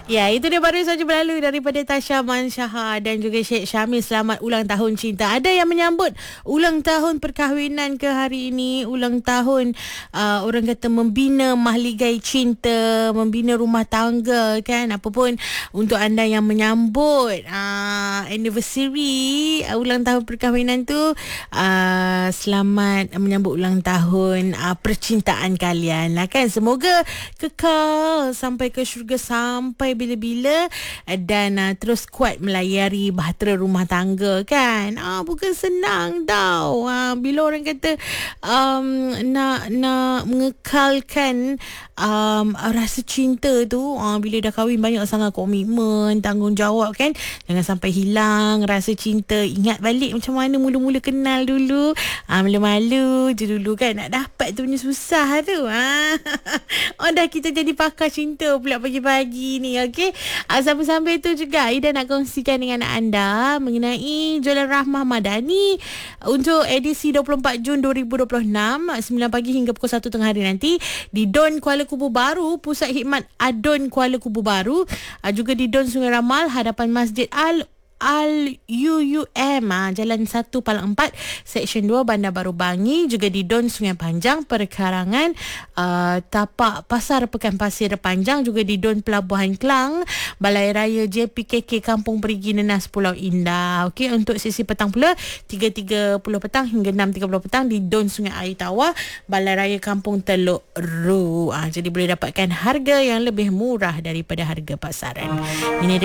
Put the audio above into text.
Ya, itu dia baru saja berlalu daripada Tasha Manshaha dan juga Syed Syamil. Selamat ulang tahun cinta. Ada yang menyambut ulang tahun perkahwinan ke hari ini, ulang tahun orang kata membina mahligai cinta, membina rumah tangga kan. Apapun untuk anda yang menyambut anniversary ulang tahun perkahwinan tu, selamat menyambut ulang tahun percintaan kalian lah kan. Semoga kekal sampai ke syurga sampai bila-bila dan terus kuat melayari bahtera rumah tangga kan. Bukan senang tau. Bila orang kata nak mengekalkan rasa cinta tu, bila dah kahwin banyak sangat komitmen, tanggungjawab kan. Jangan sampai hilang rasa cinta. Ingat balik macam mana mula-mula kenal dulu. Malu-malu je dulu kan. Nak dapat tu punya susah tu. Dah kita jadi pakar cinta pula pagi-pagi ni. Okay, sambil-sambil tu juga Ida nak kongsikan dengan anda mengenai Jualan Rahmah Madani untuk edisi 24 Jun 2026, 9 pagi hingga pukul 1 tengah hari nanti di Don Kuala Kubu Baru, Pusat Khidmat Adon Kuala Kubu Baru, juga di Don Sungai Ramal hadapan Masjid Al-UUM, Jalan 1 Palang 4, Seksyen 2, Bandar Baru Bangi. Juga di Don Sungai Panjang, Perkarangan, tapak Pasar Pekan Pasir Panjang. Juga di Don Pelabuhan Kelang, Balai Raya JPKK Kampung Perigi Nenas Pulau Indah. Okey, untuk sesi petang pula 3.30 petang hingga 6.30 petang di Don Sungai Air Tawar, Balai Raya Kampung Teluk Ru. Jadi boleh dapatkan harga yang lebih murah daripada harga pasaran. Ini